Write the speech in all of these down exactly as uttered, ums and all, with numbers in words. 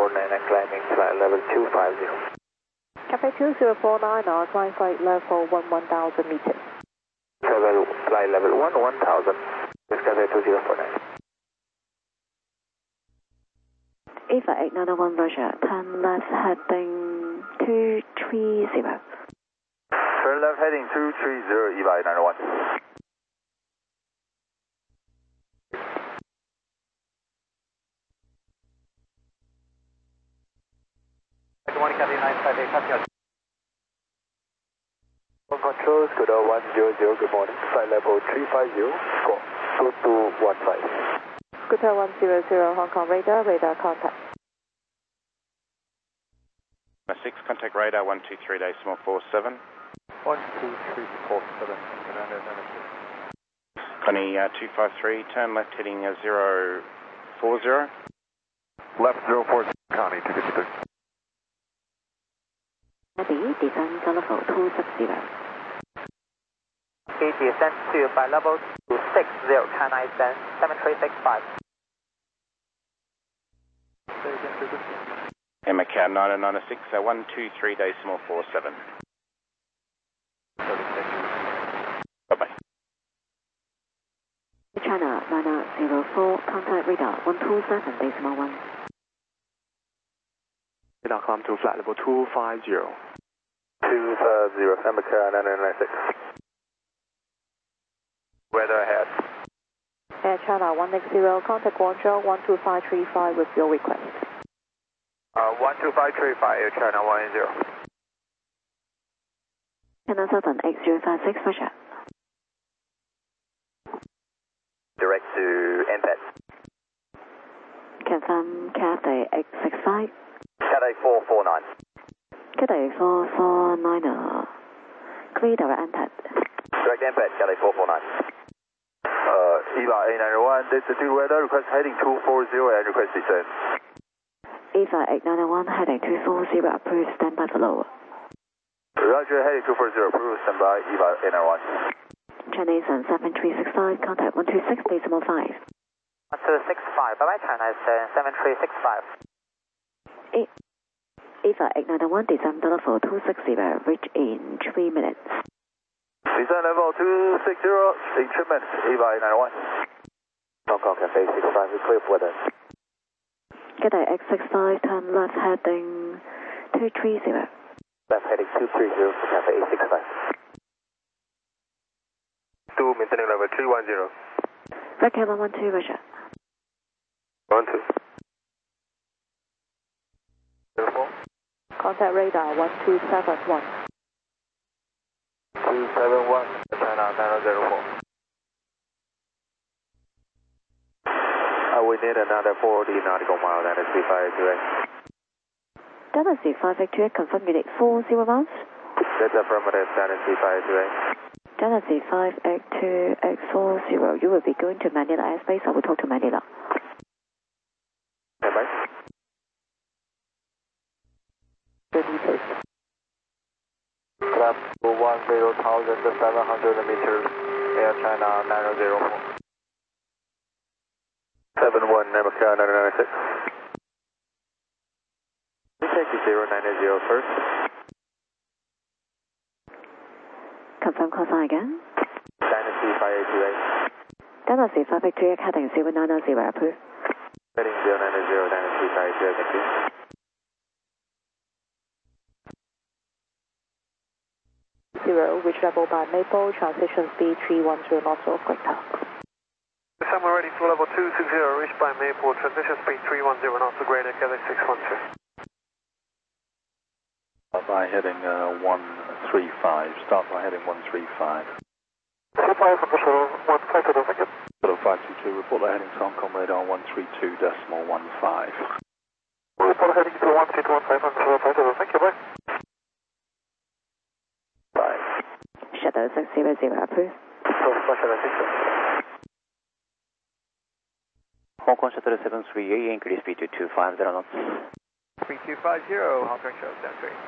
four nine and climbing flight level two five zero. Cafe two zero four nine, now climb flight level one one thousand meters. Travel flight level one one thousand. This Cafe two zero four nine. Eva eight nine one Roger, turn left heading two three zero. Turn left heading two three zero, Eva eight nine one. Control, Scudo one zero zero, good morning. Flight level three five zero, four two two one five. Scooter one zero zero, Hong Kong radar, radar contact. six, contact radar one two three decimal four seven. one two three four seven. Connie uh, two five three, turn left heading uh, zero four zero. Left zero four zero, Connie two fifty-three. Abby, descend to level two six zero. Okay, descend to by level two six zero, China descend seven three six five. And Macau nine nine six, uh, one two three decimal four seven. Bye-bye. China nine zero four, contact radar one two seven decimal one. Radar climb to flight level two five zero. two five zero, Macau nine nine six. Weather ahead. Air China one X zero, contact Guangzhou one two five three five with your request. Uh, one two five three five, Air China one zero. China seven X zero five six, Roger. Direct to N P A D. Confirm Cathay X six five. Cathay four four nine. Cathay four four nine, uh, clear direct N P A D. Direct N P A D, Cathay four four nine. Uh, Eva eight nine one, this is the weather, request heading two four zero and request descent. Eva eight nine one, heading two four zero, approved, stand by below. Roger, heading two four zero, approved, stand by, Eva eight nine one. Chinese and seven three six five, contact one two six decimal five. one two six five, bye bye, China descend seven three six five. E Eva eight nine one, descend level two six zero, reach in three minutes. Descent level two six zero, in three minutes, Eva eight nine one. Hong Kong Cafe six five, clear for weather. Cathay X six five, turn left heading two three zero. Left heading two three zero, Cafe eight six five. two, maintaining level three one zero. Red Cat one one two, Roger. one two. zero four. Contact radar one two seven one. two seven one, China nine zero four. Uh, we need another forty nautical mile, that is C five two eight. Delta C five eight two eight, confirm you need four zero miles. That's affirmative, that is C five two eight. Delta C five eight two eight four zero, you will be going to Manila airspace. I will talk to Manila. Okay, bye. Good details. Club one zero thousand seven hundred meters, Air China nine zero four. seven one, Macau nine nine six. We take the zero nine zero first. Confirm call sign again. Dynasty five eight two eight. Delta C five eight two eight, heading zero nine zero, approved. Heading zero nine zero, Dynasty five eight two eight, thank you. Zero, reach level by Maple, transition speed three one zero knots of Great Talk. Summer ready for level two six zero, reached by Maple, transition speed three one zero knots, Greater Quebec six one two. Start by heading uh, one three five, start by heading one three five. two five from the shuttle, one five two, thank you. Shuttle five two two, report the heading to Hong Kong radar one three two decimal one five. Report heading to one three two one five from the shuttle five two, thank you, bye. Bye. Shadow six zero zero, approved. So, Shuttle six zero. Hong Kong Shuttle seven three eight, increase speed to two five zero knots. three two five zero, Hong Kong Shuttle seven three.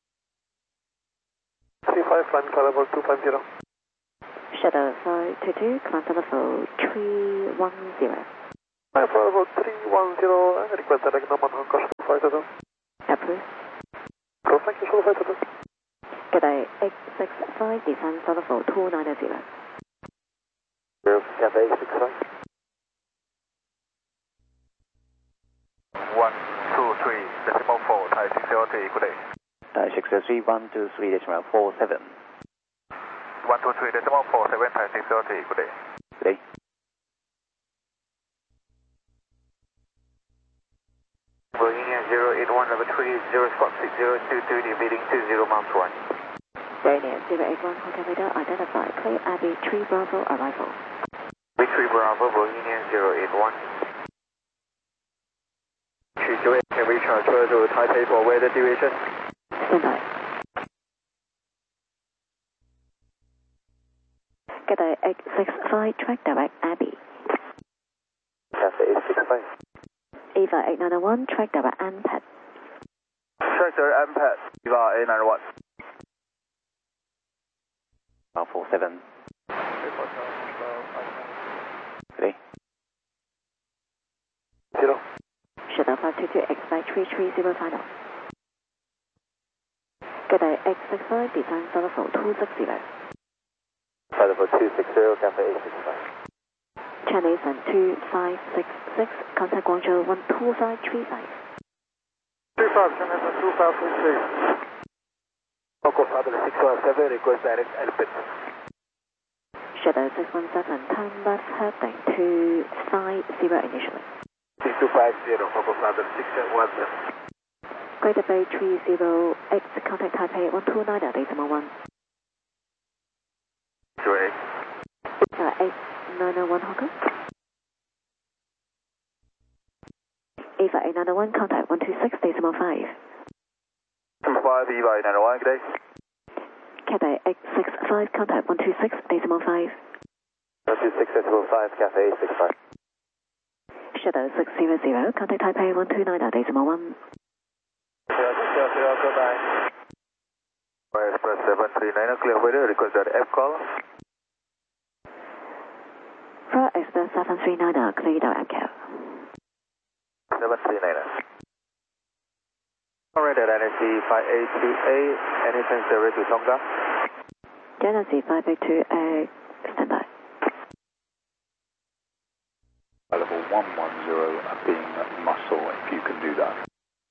three five, flight level two five zero. Shadow five two two, command level three one zero. Flight level three one zero, request direct number Hong Kong. Flight Total. Approve. Go thank you, Flight Total. G'day, eight six five, descend South level two nine zero. Zero, Cafe eight six five. one two three, decimal four, Thai six zero three, good day. Thai six zero three, one two three, decimal four seven. one two three, decimal four seven, Thai six zero three, good day. Good day. Bohemia zero eight one, level three, zero spot six zero two two, beating two zero, mount one. Rainier zero eight one, Hotel Radar, identify, clear Abbey three Bravo, arrival. Abbey three Bravo, Bohemia zero eight one. three two eight, can we transfer to Taipei for weather duration? Stand by. G'day, eight six five, track direct Abbey. Cafe eight six five. Eva eight nine one, track direct Ampet. Track direct Ampet, Eva eight nine one. four seven. Good day. Zero. Shuttle five two two, expect three three zero final. G'day, eight six five, descend South level two six zero. South level two six zero, Cafe eight six five. Chinese and two five six six, contact Guangzhou one two five three five. three five, Chinese and two five three three. Local Father six one seven, request direct Elpit. Shuttle six one seven, turn left heading two five zero initially. six two five zero, Local Father six one seven. Greater Bay three zero eight, contact Taipei one two nine, decimal one. zero eight. Uh, eight nine one, Hong Kong. Eva eight nine one, contact one two six, decimal five. two five, Eva eight nine one, good day. Cathay eight six five, contact one two six, decimal five. one two six, decimal five, Cafe eight six five. Shadow six zero zero, contact Taipei one two nine, decimal one. zero zero zero, go nine. Express seven three nine, clear weather, request that F call. For Express seven three nine, clear direct call. seven three nine. Alright, at N S C five eight two A, anything direct to Tonga? Genesee five eight two A, stand by. Level one one zero, being muscle, if you can do that.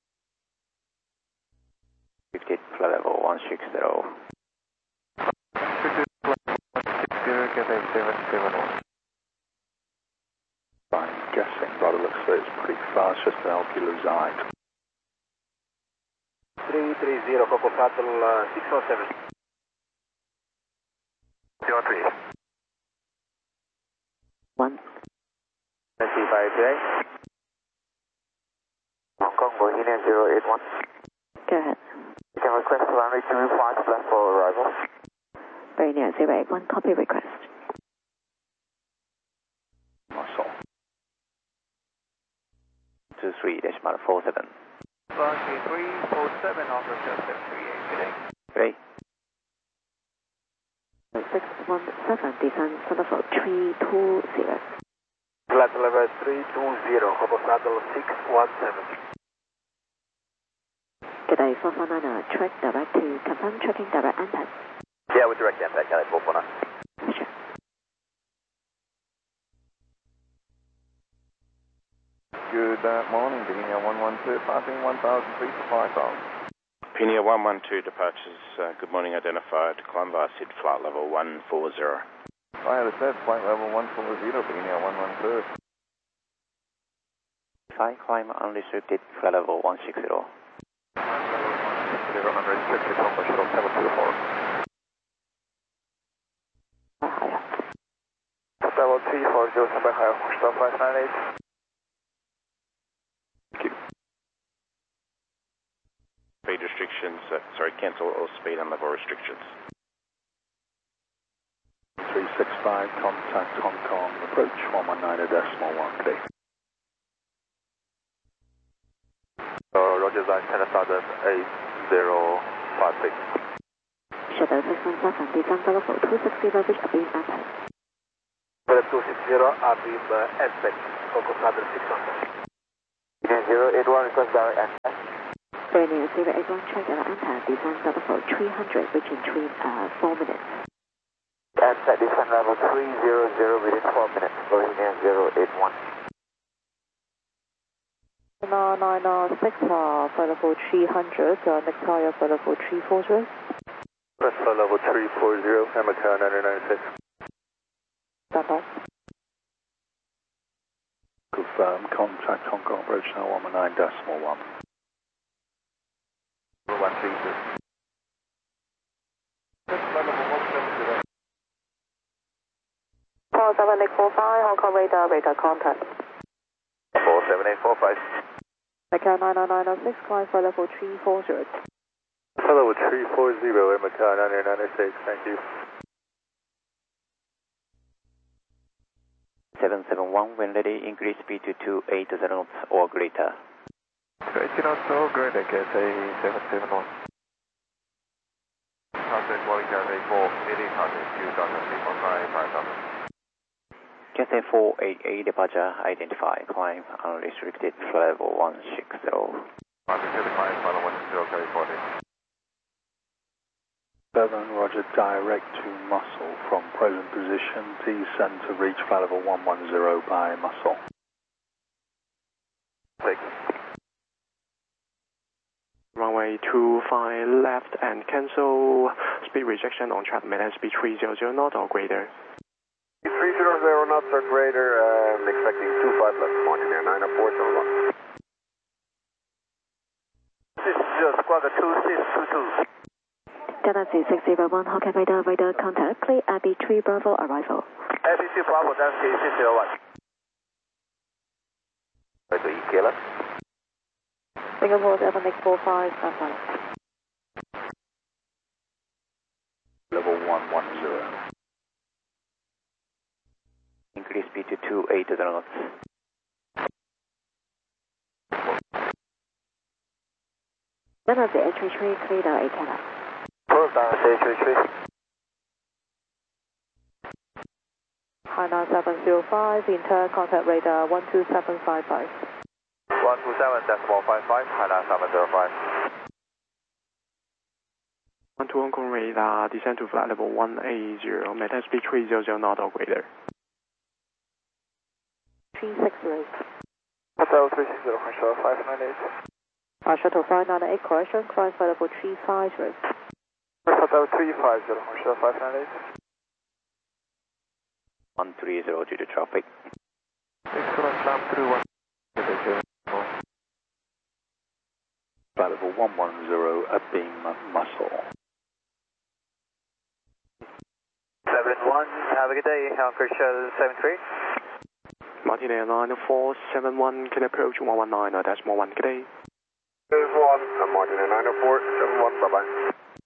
fifty, flight level one six zero. I'm guessing, by the looks of it, it's pretty fast, just to help you lose height. three three zero, Coco Cattle uh, six oh seven. zero three. one. N S C five eight two A. Hong Kong, Bohemia zero eight one. Go ahead. You can request runway two five left for arrival. Very near zero eight one, copy request. Muscle. two three, decimal four seven. Runway three four seven, operator seven three eight, good day. Good day. six one seven, descend South level three two zero. Flight level three two zero, Coco Saddle six one seven. G'day, four four nine, track direct to confirm tracking direct Ampet. Yeah, we're direct impact, Cali four four nine. Sure. Good uh, morning, Bohemia one one two, passing one thousand feet to five thousand. Pinia one one two departures, uh, good morning, identified, climb via SID flight level one four zero. I had said flight level one four zero, Bohemia one one two. Fine, climb unrestricted, flight level one six zero. Unrestricted, Hong Shuttle seven two four. Uh, higher. Level three four zero, number higher, Shuttle five nine eight. Speed restrictions, uh, sorry, cancel all speed and level restrictions. three six five, contact Hong Kong, approach one one nine decimal one, good day. Uh, Roger, that ten thousand eight zero five six. Shadow six one seven, descend South level two six zero, reach Abbey Ampet. Philip two six zero, Abim uh, Aspect, Coco Saddle six one seven. zero eight one, request direct Aspect. Bernier zero eight one, check and enter, descent level for three hundred, reaching three, uh, four minutes. And set descent level three hundred within four minutes, Bernier zero eight one. nine nine six, uh, flight level three hundred, uh, next higher flight level three forty. That's flight level three forty, Hamilton nine nine six. Stand by. Confirm contact Hong Kong approach now one one nine decimal one. one three two. four seven eight four five, Hong Kong radar, radar contact. four seven eight four five. Macau nine nine nine six, climb flight level three forty. Flight level three forty, Macau nine nine six, thank you. seven seven one, when ready, increase speed to two eighty knots or greater. eighty knots or greater, K S A seven seven one. Contact Wally K S A four, leading contact two thousand, three four five, five thousand. K S A four eight eight, departure identified, climb unrestricted, flight level one six zero. Contact to the climb, final one zero, carry forty. seven, roger, direct to Muscle from present position, descend to reach flight level one one zero by Muscle. six. Runway two five left and cancel, speed rejection on track, maintain speed three hundred knot or greater. three hundred knots or greater, I'm expecting two five left, Mountaineer nine four seven one. six zero, squawk two six two two. Galaxy six zero one, Hawker radar, radar contact, clear Abbey three Bravo arrival. Abbey three Bravo, Galaxy six zero one. Right to E K L F. Singapore seven eight four five, stand by. Level one one zero. Increase speed to two eighty knots. Galaxy H three three, clear the A K L F. Close down, H three three. High nine seven zero five, inter contact radar one two seven five five. one two seven decimal five five, high nine seven zero five. one two Hong Kong radar, descend to flight level one eighty, maintain speed three hundred knot or greater. three six zero. Hotel three six zero, Shuttle five nine eight. Uh, shuttle five nine eight, correction, climb flight level three five zero. Hotel three five zero, Shuttle five nine eight. one three zero due to traffic. Excellent, climb through one. Flight level one one zero at beam Muscle. seven one, have a good day, Anchorage seven three. Martinez nine four seven one, can approach one one nine, decimal one, good day. seven one, I'm Martinez nine four seven one, bye bye.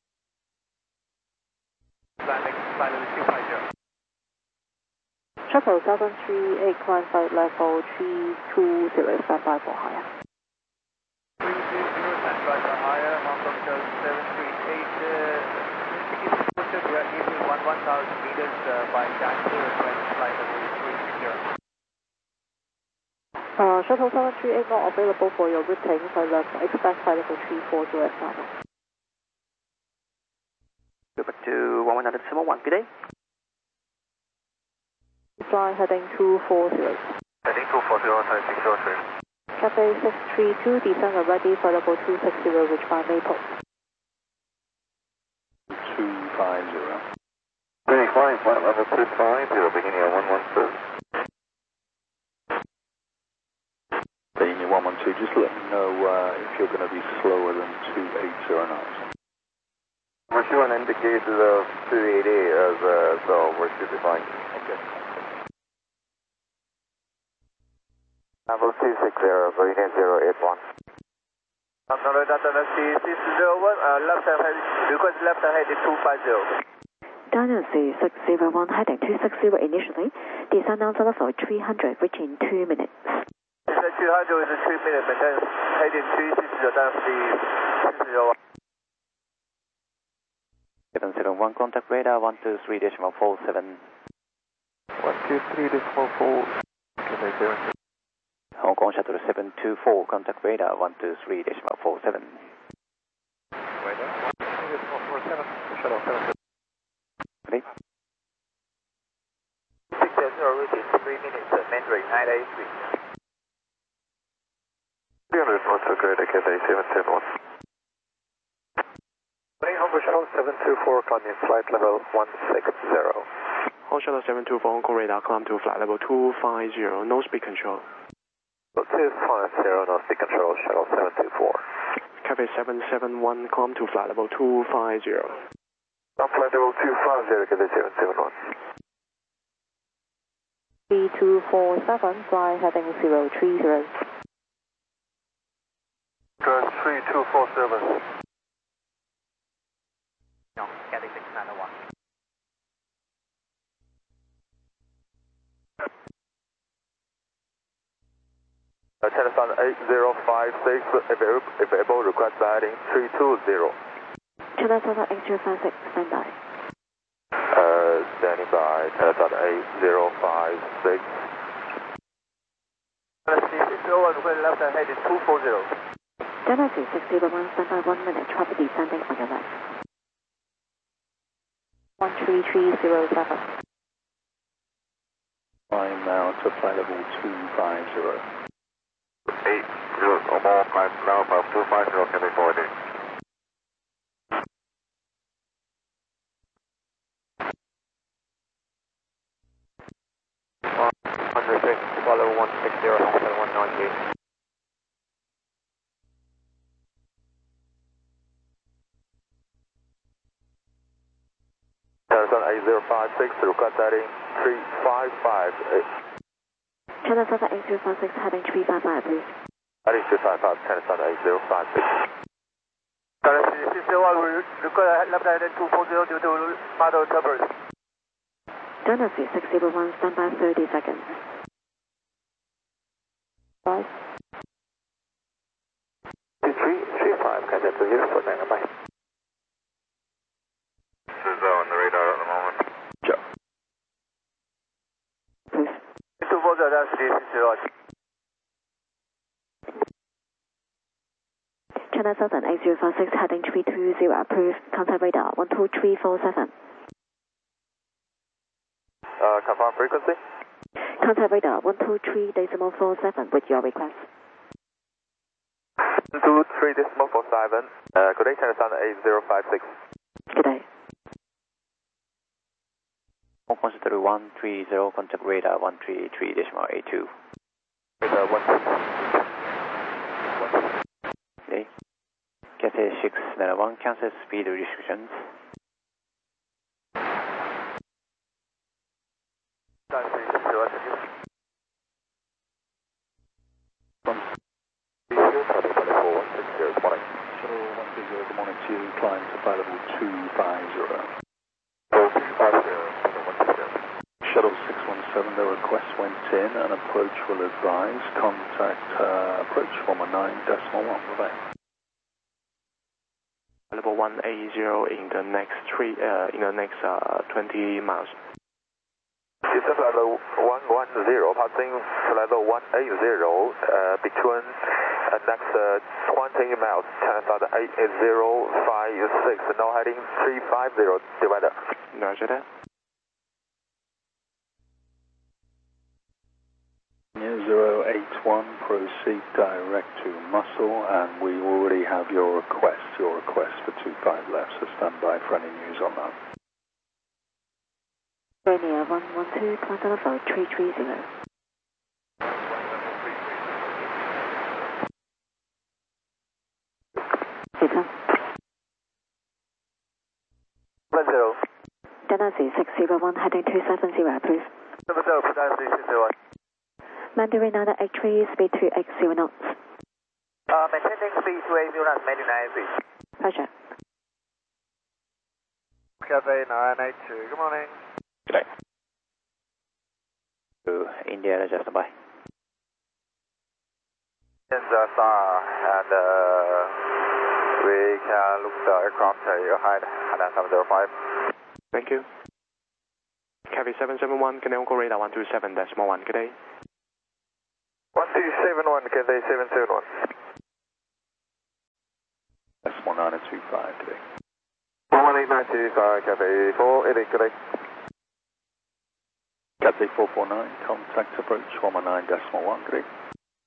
Landing, flight level two five zero. Shuttle seven three eight, climb flight level three two zero, stand by for higher. three two zero, stand by for higher, Hong Kong seven three eight, uh, we are easily one one thousand meters uh, by taxi request flight level three six zero. Uh, shuttle seven three eight not available for your routing, flight level, expect flight level three four zero at Bravo. Go back to one one nine decimal one, good day. Fly heading two four zero. Heading two four zero, time six zero three. Cafe six three two, descend already, flight level two six zero, reach by Maple. two five zero. Very fine, flight level two five zero, beginning at one one two. Being one one two, just let me know uh, if you're going to be slower than two eighty knots. We're showing indicators of two eighty, as, uh, so we should be fine. Okay. Level two six zero, Berlin zero eight one. Another data six zero one, uh, left hand heading, request left hand heading two five zero. Dynasty six zero one, heading two six zero initially, descend down level three hundred, reaching two minutes. Descend two hundred is three minutes, maintain heading three six zero, Dynasty six zero one. seven zero one, contact radar one two three decimal four seven. one two three decimal four. Okay, seven. Hong Kong Shuttle seven two four, contact radar one two three decimal four seven. right there. four four seven, shuttle seven two. Ready? six zero within three minutes, Mandarin nine eight three. three hundred north to grade, Cathay seven seven one. Hong Shuttle seven two four, climbing flight level one six zero. Hong Shuttle seven two four, Hong radar, climb to flight level two five zero, no speed control. two five zero, no speed control, Shuttle seven two four. Cathay seven seven one, climb to flight level two five zero. On flight level two five zero, Cathay seven seven one. three two four seven, fly heading zero three zero. Turn three two four seven. No, Cathay six nine one. Uh, Telephone eight zero five six, if able, request heading three two zero. China Southern eight zero five six, stand by. Uh, standing by, Telephone eight zero five six. six zero one, request left ahead is two four zero. Galaxy six zero one, stand by one minute, traffic descending on your left. one three three zero seven. Climb now to flight level two five zero. eight zero, or more, climb now above two five zero, Cathay forwarding. one three six, follow one six zero, one nine eight. Telephone eight zero five six, request heading three five five. China Southern eight zero five six, heading three five five, please. Heading three five five, Telephone eight zero five six. Galaxy six zero one, request left ahead two four zero due to model turbulence. Galaxy six zero one, stand by thirty seconds. Five. two three three five, Cathay two zero for nine, bye. This is on the radar at the moment. Joe. Please. two four zero, that's six zero one. China Southern eight zero five six, heading three two zero, approved. Contact radar one two three four seven. Uh, confirm frequency? Contact radar one two three decimal four seven with your request. two three decimal four seven. Uh, good day, Telephone eight zero five six. Good day. Hong Kong Shuttle one three zero, contact radar one three three decimal eight two. Radar one Okay. Cathay six nine one, cancel speed restrictions. Galaxy six zero one, Shuttle one three zero, good morning to you. Climb to flight level two five zero. Shuttle six one seven, the request went in and approach will advise. Contact uh, approach one one nine decimal one, bye-bye. Level one eight zero in the next three, uh, in the next uh, twenty miles. This is level one one zero, passing level one eight zero, uh, between uh, next uh, twenty miles, Telephone eight zero five six, now heading three five zero, divider. Roger that. zero eight one, proceed direct to Muscle, and we already have your request, your request for two five left, so stand by for any news on that. Romeo one one two, climb telephone three three zero. Peter. One zero. Galaxy six zero one, heading two seven zero, please. Seven zero, Galaxy six zero one. Mandarin nine eight three, speed two eight zero knots. Uh, maintaining speed two eight zero knots, Mandarin nine eight three. Pleasure. Cathay nine eight two, good morning. Good day. To India, just by. In the star, and uh, we can look the aircraft uh, height, height seven zero five. Thank you. Cathay seven seven one, Canal radar one two seven decimal one, good day. one two seven one, Cathay seven seven one. decimal nine two five, good day. one eight nine two five, Cathay four eight eight, good day. Cathay four four nine, contact approach one one nine decimal one, good day.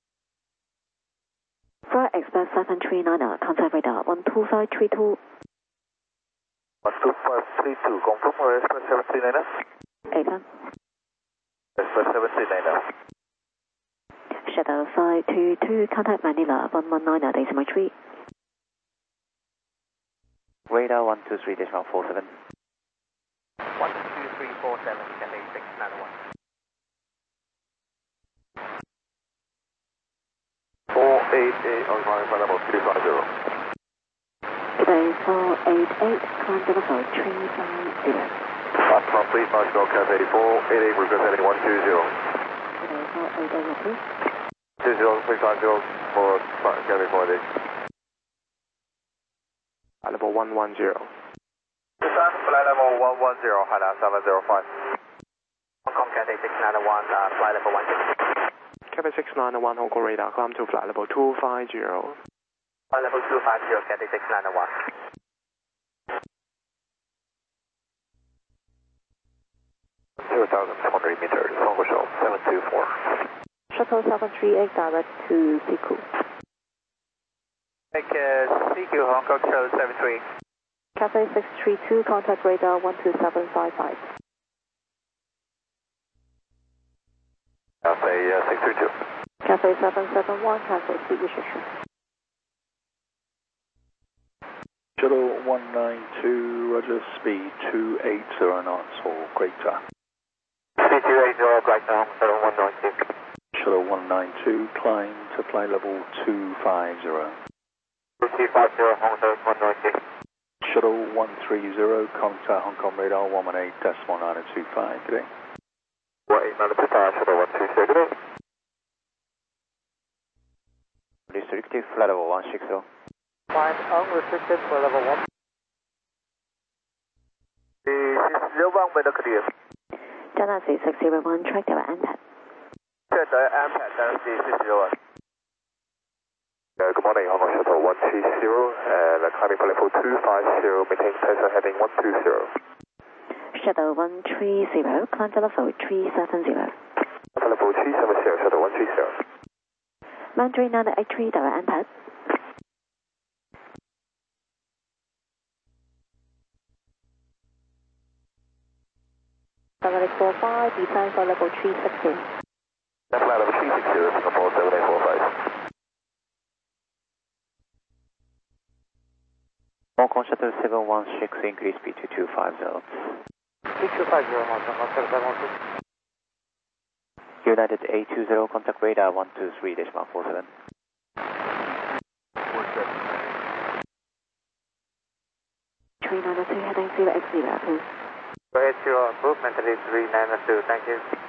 Flight Express seven three nine, contact radar one two five three two. one two five three two, confirm for Express seven three nine. Affirm. Express seven three nine. Shadow five two two, contact Manila one one nine decimal three. Radar one two three decimal four seven. one two three four seven, Cathay six nine one. four eight eight on climb flight level three five zero. Today four eight eight, climb to level three five zero. Flight from three five zero, Cathay four eight eight, request heading one two zero. Today four eight eight, approved. two zero three five zero for Cathay four eight eight. Flight level one one zero. Descent, flight level one one zero, Hana seven zero five. Hong Kong Cathay six nine one, uh, flight level one six. Cathay six nine one, Hong Kong radar, climb to flight level two five zero. Flight level two five zero, Cathay six nine one. two thousand two hundred meters, Hong Kong Show seven two four. Shuttle seven three eight direct to Siku. Take uh, C Q Hong Kong Show seven three. Cathay six three two, contact radar one two seven five five. Cathay uh, six three two. Cathay seven seven one, cancel speed restriction. Shuttle one nine two, roger, speed two eight zero knots for Greater. Speed two eight zero, right now, shuttle one nine two. Shuttle one nine two, climb to flight level two five zero. two five zero, Hong Kong one nine two. Shuttle one three zero, contact Hong Kong radar one one eight decimal nine two five, good day. one eight nine two five, shuttle one two zero, good day. Restricted flight level one six zero. Climb unrestricted for level one. six zero one, weather clear. Galaxy six zero one, track direct impact. Check the impact, Galaxy six zero one. Uh, good morning, Hong Kong Shuttle one two zero, and uh, climbing for level two five zero, maintain pressure heading one two zero. Shuttle one three zero, climb to level three seven zero. For level three seven zero, Shuttle one three zero. Mandarin nine eight three, direct impact. seven eight four five, descend for level three sixty. That's flight level three six zero, Singapore seven eight four five. Hong Kong Shuttle seven one six, increase speed to two five zero. two five zero, Hong Kong seven one six. United eight two zero, contact radar one two three decimal four seven. three nine two, heading zero eight zero, approved. Go ahead, zero, approved, mentally three nine two, thank you.